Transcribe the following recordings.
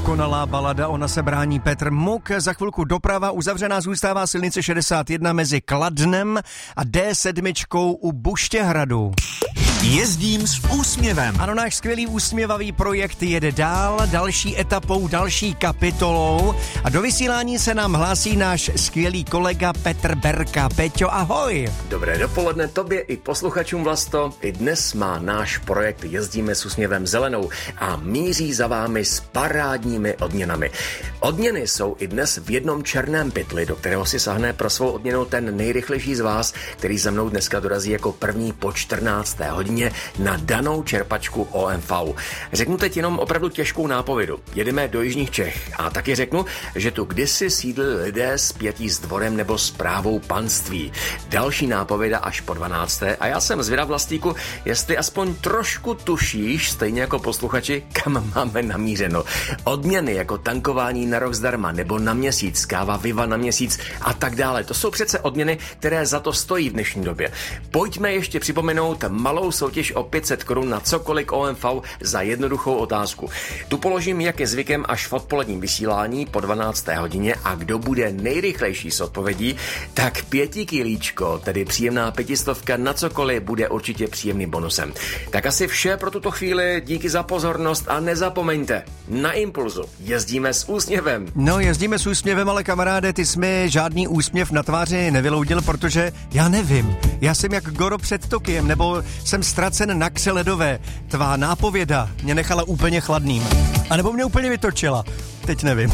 Dokonalá balada, ona se brání Petr Muk. Za chvilku doprava, uzavřená zůstává silnice 61 mezi Kladnem a D7 u Buštěhradu. Jezdím s úsměvem. Ano, náš skvělý úsměvavý projekt jede dál, další etapou, další kapitolou a do vysílání se nám hlásí náš skvělý kolega Petr Berka. Peťo, ahoj. Dobré dopoledne tobě i posluchačům, Vlasto. I dnes má náš projekt Jezdíme s úsměvem zelenou a míří za vámi s parádními odměnami. Odměny jsou i dnes v jednom černém pytli, do kterého si sahne pro svou odměnu ten nejrychlejší z vás, který za mnou dneska dorazí jako první po 14. hodině na danou čerpačku OMV. Řeknu teď jenom opravdu těžkou nápovědu. Jedeme do jižních Čech a taky řeknu, že tu kdysi sídlili lidé spjatí s dvorem nebo správou panství. Další nápověda až po 12. A já jsem zvědav, Vlastíku, jestli aspoň trošku tušíš, stejně jako posluchači, kam máme namířeno. Odměny jako tankování na rok zdarma nebo na měsíc, káva Viva na měsíc a tak dále. To jsou přece odměny, které za to stojí v dnešní době. Pojďme ještě připomenout malou soutěž o 500 korun na cokoliv OMV za jednoduchou otázku. Tu položím, jak je zvykem, až v odpoledním vysílání po 12. hodině a kdo bude nejrychlejší s odpovědí, tak 5 kilíčko, tedy příjemná 500 na cokoliv, bude určitě příjemným bonusem. Tak asi vše pro tuto chvíli, díky za pozornost a nezapomeňte, na Impulzu jezdíme s úsměvem. No, jezdíme s úsměvem, ale kamaráde, ty jsi mi žádný úsměv na tváři nevyloudil, protože já nevím. Já jsem jak Goro před Tokiem, nebo jsem ztracen na kře ledové. Tvá nápověda mě nechala úplně chladným. A nebo mě úplně vytočila. Teď nevím.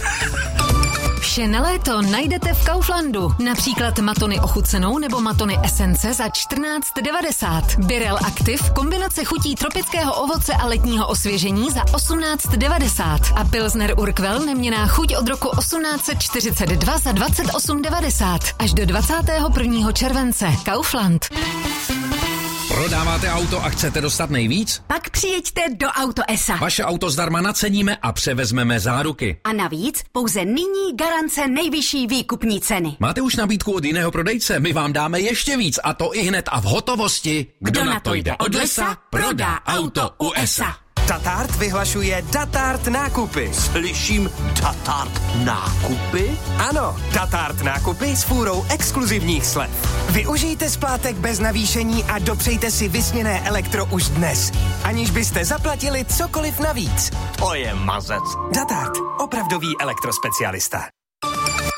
Vše na léto najdete v Kauflandu. Například matony ochucenou nebo matony esence za 14,90. Birel Active, kombinace chutí tropického ovoce a letního osvěžení za 18,90. A Pilsner Urquell, neměnná chuť od roku 1842 za 28,90. Až do 21. července. Kaufland. Prodáváte auto a chcete dostat nejvíc? Pak přijeďte do Auto S.A. Vaše auto zdarma naceníme a převezmeme záruky. A navíc pouze nyní garance nejvyšší výkupní ceny. Máte už nabídku od jiného prodejce? My vám dáme ještě víc a to i hned a v hotovosti. Kdo na to jde od lesa, prodá auto u S.A. Datart vyhlašuje Datart nákupy. Slyším Datart nákupy? Ano, Datart nákupy s fůrou exkluzivních slev. Využijte splátek bez navýšení a dopřejte si vysněné elektro už dnes, aniž byste zaplatili cokoliv navíc. To je mazec. Datart, opravdový elektrospecialista.